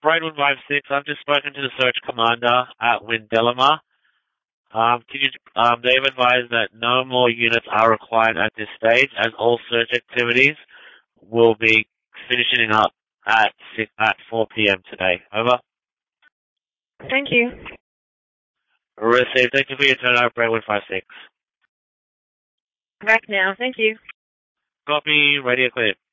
Braidwood 56, I've just spoken to the search commander at Windelama. They've advised that no more units are required at this stage, as all search activities will be finishing up at 4 p.m. today. Over. Thank you. Received. Thank you for your turnout, Braidwood 56. Back now. Thank you. Copy. Radio clear.